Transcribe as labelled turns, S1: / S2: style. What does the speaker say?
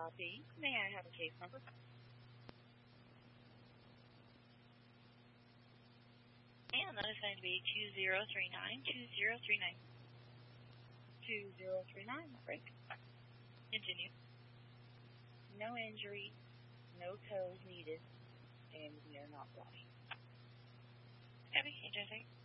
S1: Copy. May I have a case number? And that is going to be 2039. 2039. Break. Continue. No injury, no toes needed, and we are not bloody. Copy. Interesting.